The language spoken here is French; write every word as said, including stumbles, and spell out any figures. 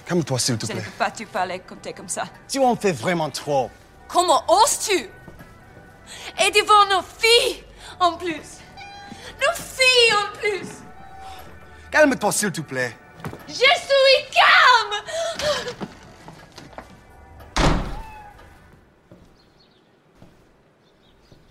Calme-toi, s'il te Je ne plaît. peux pas te parler comme t'es comme ça. Tu en fais vraiment trop. Comment oses-tu? Et devant nos filles, en plus. Nos filles, en plus. Calme-toi, s'il te plaît. Je suis